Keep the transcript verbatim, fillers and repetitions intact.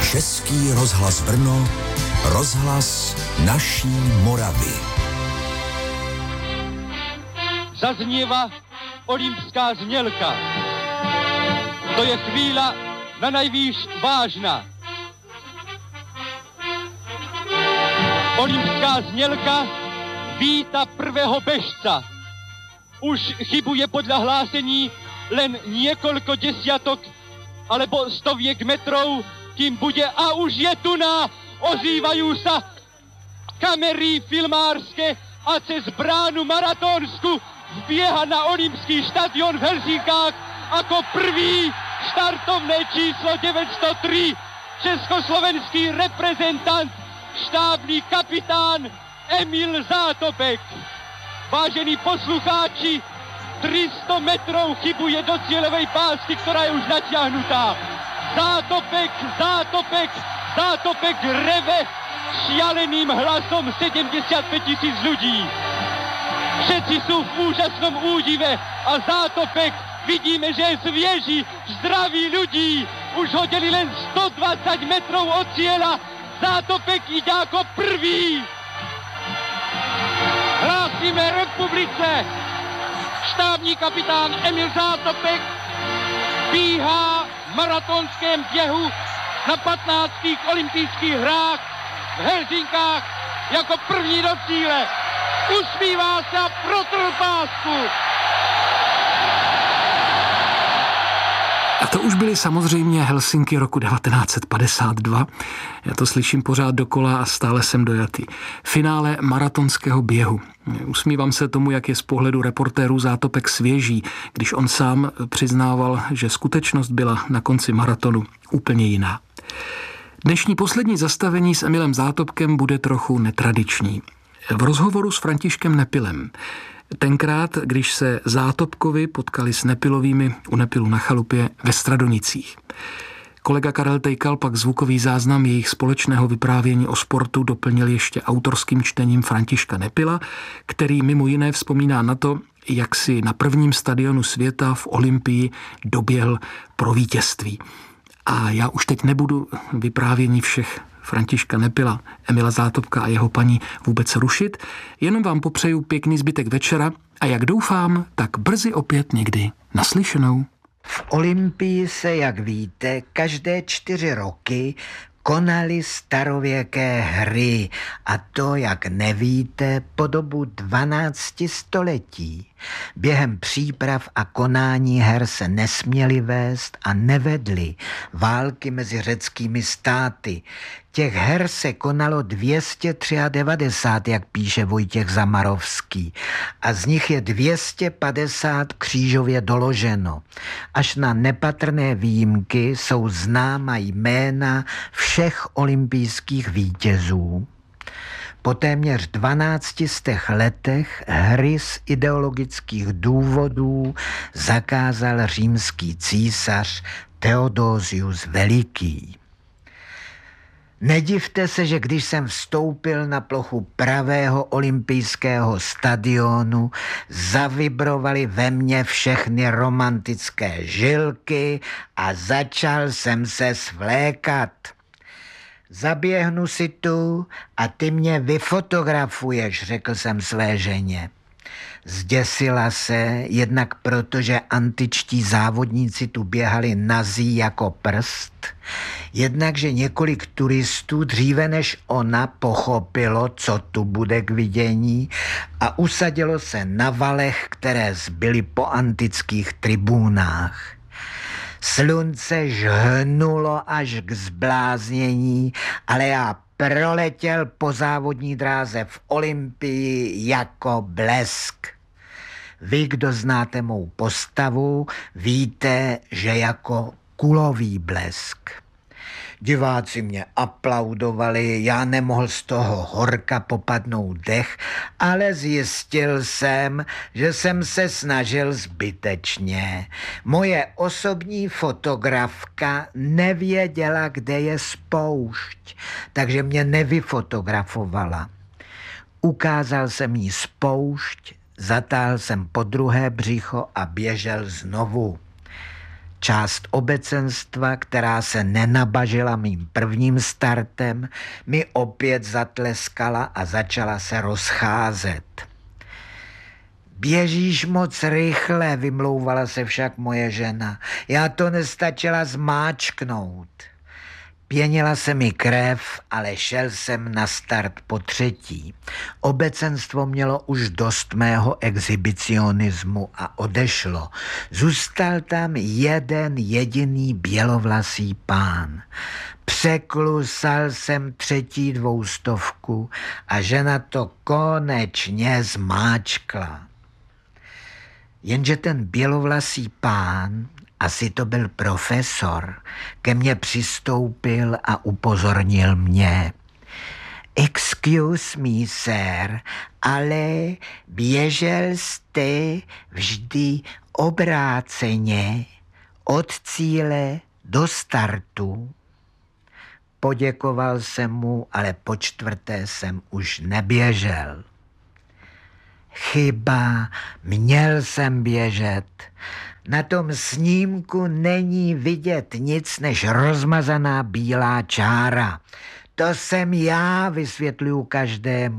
Český rozhlas Brno, rozhlas naší Moravy. Zaznieva olympská znělka. To je chvíľa na najvýš vážna. Olympská znělka víta prvého bežca. Už chybuje podľa hlásení len niekoľko desiatok alebo stoviek metrov, kým bude, a už je tu na, ozývajú sa kamery filmárske a cez bránu maratónsku vbieha na olympský štadión v Helsinkách ako prvý štartovné číslo deväťsto tri československý reprezentant, štábny kapitán Emil Zátopek. Vážení poslucháči, tristo metrov chybuje do cieľovej pásky, ktorá je už natiahnutá. Zátopek, Zátopek, Zátopek reve šialeným hlasom sedemdesiatpäť tisíc ľudí. Všetci sú v úžasnom údive a Zátopek, vidíme, že je svieži, zdraví ľudí. Už hodili len stodvadsať metrov od cieľa. Zátopek ide ako prvý. Hlásime republice. Štábní kapitán Emil Zátopek bíhá v maratonském běhu na patnáctých olympijských hrách v Helsinkách jako první do cíle. Usmívá se a protrhl pásku. A to už byly samozřejmě Helsinky roku devatenáct set padesát dva. Já to slyším pořád dokola a stále jsem dojatý. Finále maratonského běhu. Usmívám se tomu, jak je z pohledu reportérů Zátopek svěží, když on sám přiznával, že skutečnost byla na konci maratonu úplně jiná. Dnešní poslední zastavení s Emilem Zátopkem bude trochu netradiční. V rozhovoru s Františkem Nepilem. Tenkrát, když se Zátopkovi potkali s Nepilovými u Nepilu na chalupě ve Stradonicích. Kolega Karel Tejkal pak zvukový záznam jejich společného vyprávění o sportu doplnil ještě autorským čtením Františka Nepila, který mimo jiné vzpomíná na to, jak si na prvním stadionu světa v Olympii doběhl pro vítězství. A já už teď nebudu vyprávění všech Františka Nepila, Emila Zátopka a jeho paní vůbec rušit, jenom vám popřeju pěkný zbytek večera a jak doufám, tak brzy opět někdy naslyšenou. V Olympii se, jak víte, každé čtyři roky konaly starověké hry, a to, jak nevíte, po dobu dvanácti století. Během příprav a konání her se nesměly vést a nevedly války mezi řeckými státy. Těch her se konalo dvě stě devadesát tři, jak píše Vojtěch Zamarovský, a z nich je dvě stě padesát křížově doloženo. Až na nepatrné výjimky jsou známa jména všech olympijských vítězů. Po téměř dvanácti stech letech hry z ideologických důvodů zakázal římský císař Theodosius Veliký. Nedivte se, že když jsem vstoupil na plochu pravého olympijského stadionu, zavibrovaly ve mně všechny romantické žilky a začal jsem se svlékat. Zaběhnu si tu a ty mě vyfotografuješ, řekl jsem své ženě. Zděsila se, jednak protože antičtí závodníci tu běhali nazí jako prst, jednak, že několik turistů dříve než ona pochopilo, co tu bude k vidění, a usadilo se na valech, které zbyly po antických tribúnách. Slunce žhnulo až k zbláznění, ale já proletěl po závodní dráze v Olympii jako blesk. Vy, kdo znáte mou postavu, víte, že jako kulový blesk. Diváci mě aplaudovali, já nemohl z toho horka popadnout dech, ale zjistil jsem, že jsem se snažil zbytečně. Moje osobní fotografka nevěděla, kde je spoušť, takže mě nevyfotografovala. Ukázal jsem jí spoušť, zatáhl jsem po druhé břicho a běžel znovu. Část obecenstva, která se nenabažila mým prvním startem, mi opět zatleskala a začala se rozcházet. Běžíš moc rychle, vymlouvala se však moje žena. Já to nestačila zmáčknout. Pěnila se mi krev, ale šel jsem na start po třetí. Obecenstvo mělo už dost mého exhibicionismu a odešlo. Zůstal tam jeden jediný bělovlasý pán. Překlusal jsem třetí dvoustovku a žena to konečně zmáčkla. Jenže ten bělovlasý pán, asi to byl profesor, ke mně přistoupil a upozornil mě. Excuse me, sir, ale běžel jste vždy obráceně od cíle do startu. Poděkoval jsem mu, ale po čtvrté jsem už neběžel. Chyba, měl jsem běžet. Na tom snímku není vidět nic než rozmazaná bílá čára. To jsem já, vysvětluju každému.